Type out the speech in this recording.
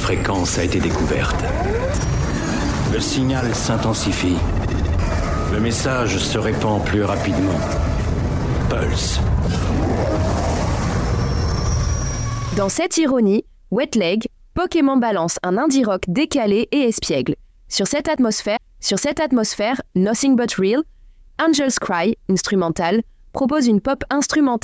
fréquence a été découverte. Le signal s'intensifie. Le message se répand plus rapidement. Pulse. Dans cette ironie, Wet Leg, Pokémon balance un indie rock décalé et espiègle. Sur cette atmosphère, Nothing But Real, Angel's Cry, instrumental, propose une pop instrumentale